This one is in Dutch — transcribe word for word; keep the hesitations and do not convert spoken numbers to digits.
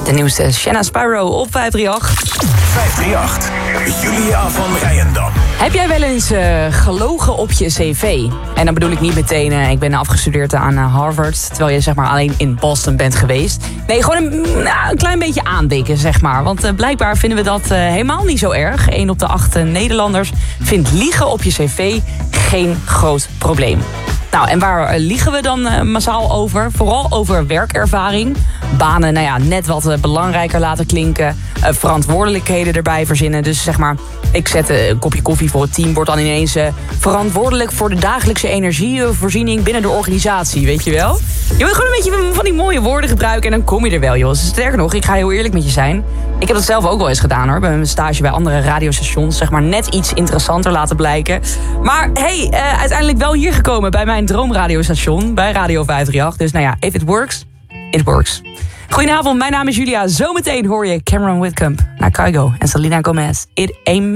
De nieuwste Shanna Spyro op vijf drie acht. vijf drie acht, Julia van Rijendam. Heb jij wel eens uh, gelogen op je cv? En dan bedoel ik niet meteen, uh, ik ben afgestudeerd aan uh, Harvard... terwijl je zeg maar alleen in Boston bent geweest. Nee, gewoon een, nou, een klein beetje aandikken, zeg maar. Want uh, blijkbaar vinden we dat uh, helemaal niet zo erg. Eén op de acht uh, Nederlanders vindt liegen op je cv geen groot probleem. Nou, en waar uh, liegen we dan uh, massaal over? Vooral over werkervaring. Banen, nou ja, net wat uh, belangrijker laten klinken. Uh, verantwoordelijkheden erbij verzinnen. Dus zeg maar, ik zet uh, een kopje koffie voor het team. Wordt dan ineens uh, verantwoordelijk voor de dagelijkse energievoorziening binnen de organisatie, weet je wel? Je moet gewoon een beetje van die mooie woorden gebruiken en dan kom je er wel, joh. Sterker nog, ik ga heel eerlijk met je zijn. Ik heb dat zelf ook wel eens gedaan, hoor. Bij mijn stage bij andere radiostations, zeg maar, net iets interessanter laten blijken. Maar hey, uh, uiteindelijk wel hier gekomen bij mijn droomradiostation, bij Radio vijf drie acht. Dus nou ja, if it works, it works. Goedenavond, mijn naam is Julia. Zometeen hoor je Cameron Whitcomb, naar Kygo en Selena Gomez. It ain't